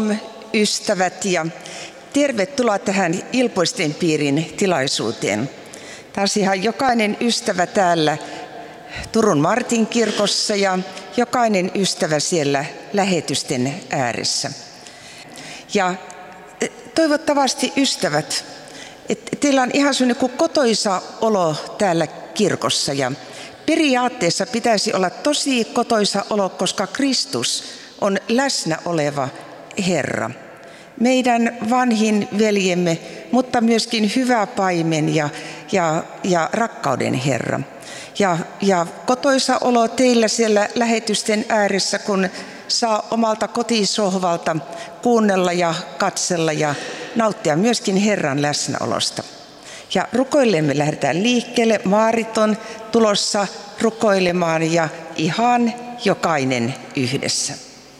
Shalom ystävät ja tervetuloa tähän Ilpoisten piirin tilaisuuteen. Taas ihan jokainen ystävä täällä Turun Martin kirkossa ja jokainen ystävä siellä lähetysten ääressä. Ja toivottavasti ystävät, että teillä on ihan sellainen kuin kotoisa olo täällä kirkossa ja periaatteessa pitäisi olla tosi kotoisa olo, koska Kristus on läsnä oleva Herra. Meidän vanhin veljemme, mutta myöskin hyvä paimen ja rakkauden Herra. Ja kotoisa olo teillä siellä lähetysten ääressä, kun saa omalta kotisohvalta kuunnella ja katsella ja nauttia myöskin Herran läsnäolosta. Ja rukoilemme lähdetään liikkeelle. Maarit on tulossa rukoilemaan ja ihan jokainen yhdessä.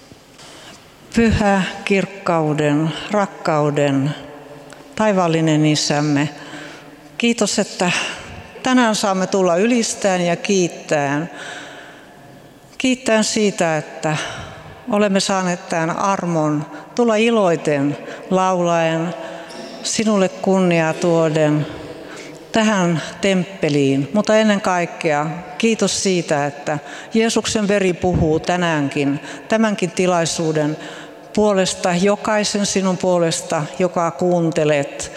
Pyhä, kirkkauden, rakkauden, taivaallinen Isämme, kiitos, että tänään saamme tulla ylistämään ja kiittämään. Kiittämään siitä, että olemme saaneet tämän armon tulla iloiten, laulaen, sinulle kunniaa tuoden tähän temppeliin, mutta ennen kaikkea kiitos siitä, että Jeesuksen veri puhuu tänäänkin, tämänkin tilaisuuden puolesta, jokaisen sinun puolesta, joka kuuntelet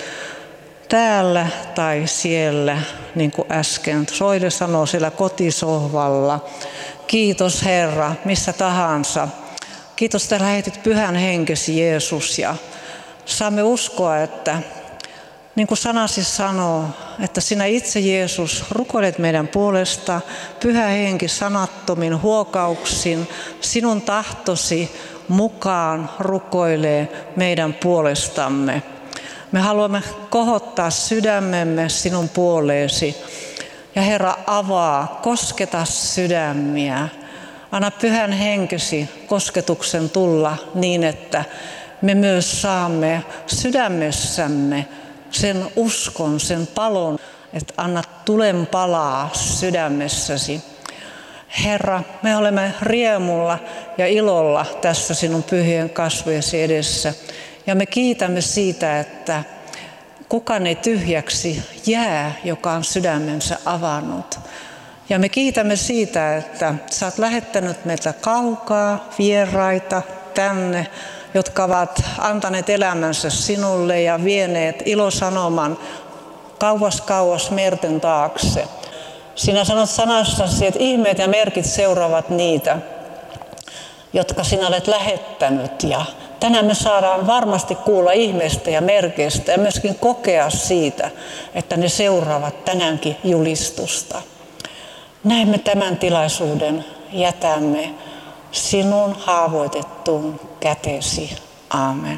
täällä tai siellä, niin kuin äsken Soile sanoi siellä kotisohvalla. Kiitos Herra, missä tahansa. Kiitos, että lähetit Pyhän Henkesi Jeesus ja saamme uskoa, että niin kuin sanasi sanoo, että sinä itse Jeesus rukoilet meidän puolesta, Pyhä Henki sanattomin huokauksin, sinun tahtosi mukaan rukoilee meidän puolestamme. Me haluamme kohottaa sydämemme sinun puoleesi ja Herra avaa, kosketa sydämiä. Anna Pyhän Henkesi kosketuksen tulla niin, että me myös saamme sydämessämme sen uskon, sen palon, että anna tulen palaa sydämessäsi. Herra, me olemme riemulla ja ilolla tässä sinun pyhien kasvojesi edessä. Ja me kiitämme siitä, että kukaan ei tyhjäksi jää, joka on sydämensä avannut. Ja me kiitämme siitä, että sä oot lähettänyt meiltä kaukaa vieraita tänne, jotka ovat antaneet elämänsä sinulle ja vieneet ilosanoman kauas merten taakse. Sinä sanot sanassasi, että ihmeet ja merkit seuraavat niitä, jotka sinä olet lähettänyt. Ja tänään me saadaan varmasti kuulla ihmeistä ja merkeistä ja myöskin kokea siitä, että ne seuraavat tänäänkin julistusta. Näin me tämän tilaisuuden jätämme sinun haavoitettuun kätesi. Aamen.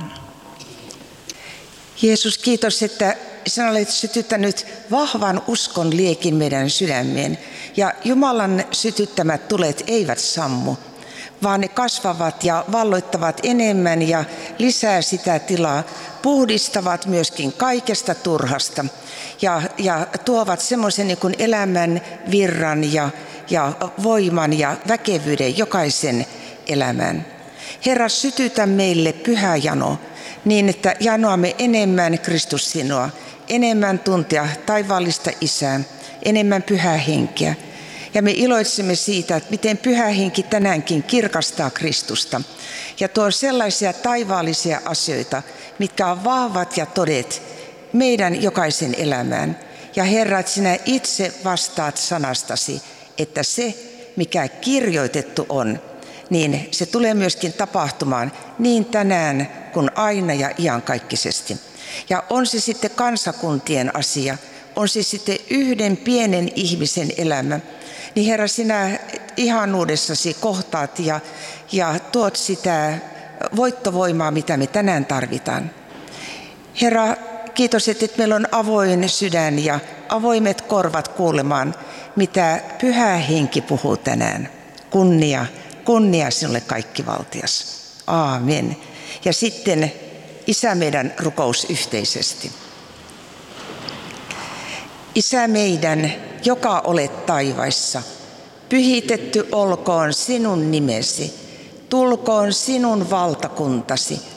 Jeesus, kiitos, että sinä olet sytyttänyt vahvan uskon liekin meidän sydämeen. Ja Jumalan sytyttämät tulet eivät sammu, vaan ne kasvavat ja valloittavat enemmän ja lisää sitä tilaa. Puhdistavat myöskin kaikesta turhasta ja tuovat semmoisen niin kuin elämän virran ja voiman ja väkevyyden jokaisen elämään. Herra, sytytä meille pyhä jano niin, että janoamme enemmän Kristus sinua, enemmän tuntea taivaallista Isää, enemmän Pyhää Henkeä. Ja me iloitsemme siitä, että miten Pyhä Henki tänäänkin kirkastaa Kristusta ja tuo sellaisia taivaallisia asioita, mitkä on vahvat ja todet meidän jokaisen elämään. Ja Herra, että sinä itse vastaat sanastasi, että se, mikä kirjoitettu on, niin se tulee myöskin tapahtumaan niin tänään kuin aina ja iankaikkisesti. Ja on se sitten kansakuntien asia, on se sitten yhden pienen ihmisen elämä, niin Herra, sinä ihanuudessasi kohtaat ja tuot sitä voittovoimaa, mitä me tänään tarvitaan. Herra, kiitos, että meillä on avoin sydän ja avoimet korvat kuulemaan, mitä Pyhä Henki puhuu tänään. Kunnia sinulle kaikkivaltias. Aamen. Ja sitten Isä meidän rukous yhteisesti. Isä meidän, joka olet taivaissa, pyhitetty olkoon sinun nimesi, tulkoon sinun valtakuntasi,